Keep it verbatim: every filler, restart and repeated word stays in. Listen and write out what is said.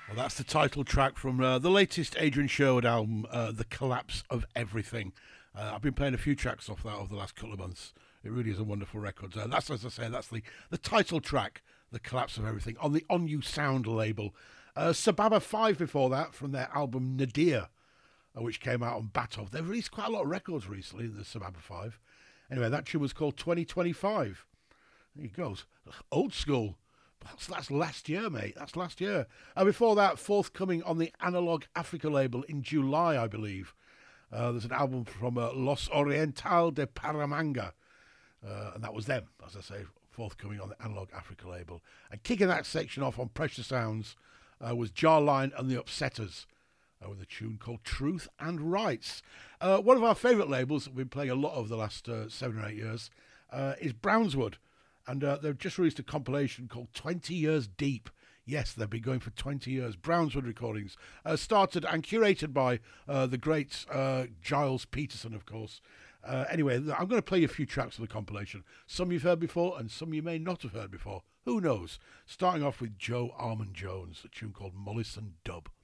Well, that's the title track from uh, the latest Adrian Sherwood album, uh, The Collapse of Everything. Uh, I've been playing a few tracks off that over the last couple of months. It really is a wonderful record. Uh, that's, as I say, that's the, the title track, The Collapse of Everything, on the On You Sound label. Uh, Sababa five before that, from their album Nadir, uh, which came out on Batov. They've released quite a lot of records recently, the Sababa five. Anyway, that tune was called twenty twenty-five. There he goes. Old school. That's, that's last year, mate. That's last year. And before that, forthcoming on the Analog Africa label in July, I believe. Uh, there's an album from uh, Los Oriental de Paramanga. Uh, and that was them, as I say, forthcoming on the Analog Africa label. And kicking that section off on Pressure Sounds uh, was Jarline and the Upsetters uh, with a tune called Truth and Rights. Uh, one of our favourite labels that we've been playing a lot over the last uh, seven or eight years uh, is Brownswood. And uh, they've just released a compilation called twenty years Deep. Yes, they've been going for twenty years. Brownswood Recordings. Uh, started and curated by uh, the great uh, Giles Peterson, of course. Uh, anyway, I'm going to play you a few tracks of the compilation. Some you've heard before and some you may not have heard before. Who knows? Starting off with Joe Armand Jones, a tune called Mollison Dub.